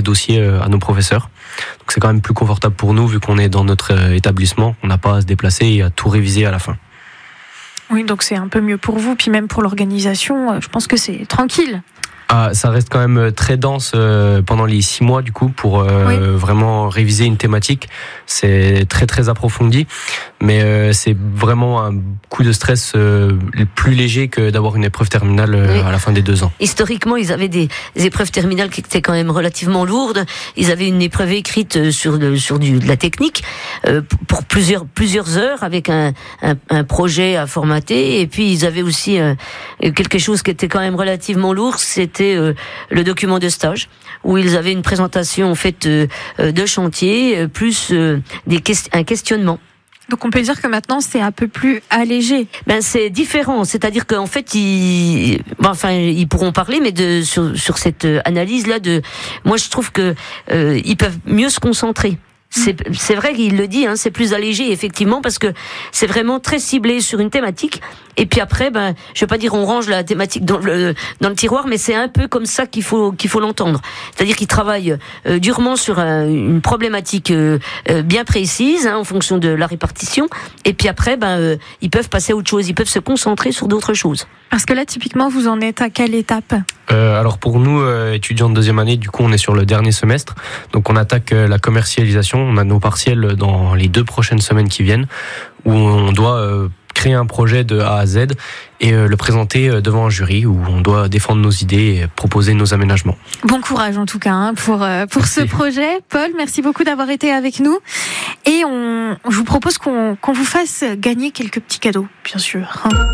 dossiers à nos professeurs. Donc c'est quand même plus confortable pour nous vu qu'on est dans notre établissement, on n'a pas à se déplacer et à tout réviser à la fin. Oui, donc c'est un peu mieux pour vous, puis même pour l'organisation, je pense que c'est tranquille. Ah, ça reste quand même très dense pendant les 6 mois du coup pour vraiment réviser une thématique. C'est très très approfondi, mais c'est vraiment un coup de stress plus léger que d'avoir une épreuve terminale à la fin des 2 ans. Historiquement, ils avaient des épreuves terminales qui étaient quand même relativement lourdes. Ils avaient une épreuve écrite sur de la technique pour plusieurs heures avec un projet à formater. Et puis ils avaient aussi quelque chose qui était quand même relativement lourd. C'était le document de stage où ils avaient une présentation en fait de chantier plus un questionnement. Donc on peut dire que maintenant c'est un peu plus allégé. C'est différent, c'est-à-dire qu'en fait ils pourront parler, mais sur cette analyse là moi je trouve que ils peuvent mieux se concentrer. C'est vrai qu'il le dit, c'est plus allégé effectivement parce que c'est vraiment très ciblé sur une thématique. Et puis après, je vais pas dire on range la thématique dans le tiroir, mais c'est un peu comme ça qu'il faut l'entendre. C'est-à-dire qu'ils travaillent durement sur une problématique bien précise en fonction de la répartition. Et puis après, ils peuvent passer à autre chose, ils peuvent se concentrer sur d'autres choses. Parce que là, typiquement, vous en êtes à quelle étape ? Alors pour nous, étudiants de 2e année, du coup, on est sur le dernier semestre. Donc on attaque la commercialisation. On a nos partiels dans les 2 prochaines semaines qui viennent, où on doit créer un projet de A à Z et le présenter devant un jury où on doit défendre nos idées et proposer nos aménagements. Bon courage en tout cas pour ce projet. Paul, merci beaucoup d'avoir été avec nous. Et je vous propose qu'on vous fasse gagner quelques petits cadeaux, bien sûr.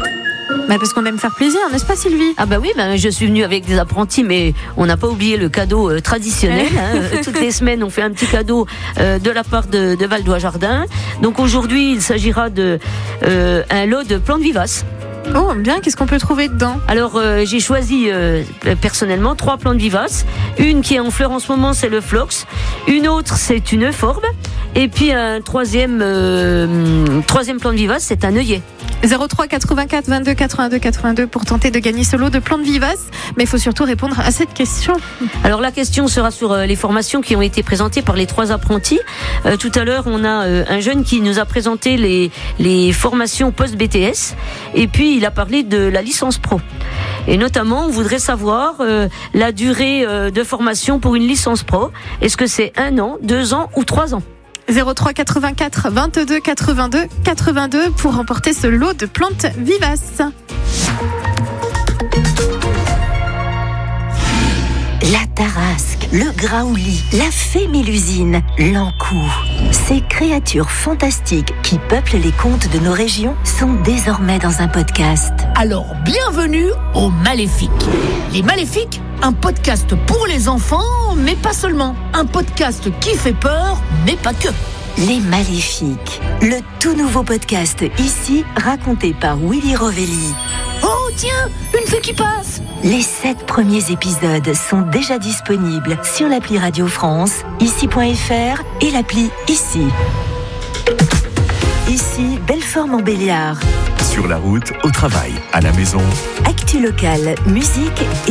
Parce qu'on aime faire plaisir, n'est-ce pas Sylvie ? Ah oui, je suis venue avec des apprentis, mais on n'a pas oublié le cadeau traditionnel. Toutes les semaines, on fait un petit cadeau de la part de Valdois Jardin. Donc aujourd'hui, il s'agira de un lot de plantes vivaces. Oh, bien, qu'est-ce qu'on peut trouver dedans ? Alors, j'ai choisi personnellement 3 plantes vivaces. Une qui est en fleur en ce moment, c'est le phlox. Une autre, c'est une euphorbes. Et puis un troisième plante vivace, c'est un œillet. 03 84 22 82 82 pour tenter de gagner ce lot de plantes vivaces. Mais il faut surtout répondre à cette question. Alors la question sera sur les formations qui ont été présentées par les 3 apprentis. Tout à l'heure, on a un jeune qui nous a présenté les formations post-BTS. Et puis, il a parlé de la licence pro. Et notamment, on voudrait savoir la durée de formation pour une licence pro. Est-ce que c'est 1 an, 2 ans ou 3 ans ? 03 84 22 82 82 pour remporter ce lot de plantes vivaces. La Tarasque, le Graouli, la fée Mélusine, l'Ankou. Ces créatures fantastiques qui peuplent les contes de nos régions sont désormais dans un podcast. Alors, bienvenue aux Maléfiques. Les Maléfiques, un podcast pour les enfants, mais pas seulement. Un podcast qui fait peur, mais pas que. Les Maléfiques, le tout nouveau podcast ici raconté par Willy Rovelli. Oh tiens, une fée qui passe. Les 7 premiers épisodes sont déjà disponibles sur l'appli Radio France, ici.fr et l'appli Ici. Ici, Belfort-Montbéliard. Sur la route, au travail, à la maison. Actu locale, musique et